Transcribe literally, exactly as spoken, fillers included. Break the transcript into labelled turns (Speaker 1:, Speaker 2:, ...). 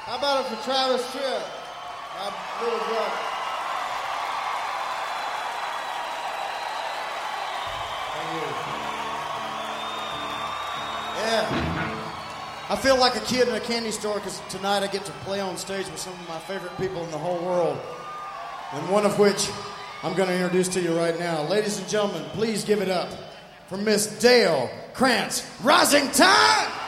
Speaker 1: How about it for Travis Tritt, my little brother? Thank you. Yeah. I feel like a kid in a candy store because tonight I get to play on stage with some of my favorite people in the whole world, and one of which I'm going to introduce to you right now. Ladies and gentlemen, please give it up for Miss Dale Krantz Rosington!